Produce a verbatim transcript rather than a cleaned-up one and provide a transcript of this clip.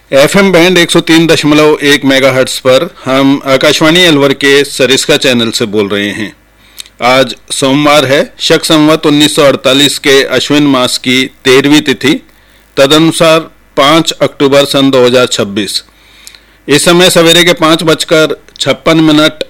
F M band एक सौ तीन दशमलव एक मेगाहर्ट्ज पर हम आकाशवाणी अलवर के सरिस्का चैनल से बोल रहे हैं। आज सोमवार है, शक संवत उन्नीस सौ अड़तालीस के अश्विन मास की तेरहवीं तिथि, तदनुसार पाँच अक्टूबर सन दो हज़ार छब्बीस। इस समय सवेरे के पाँच बजकर छप्पन मिनट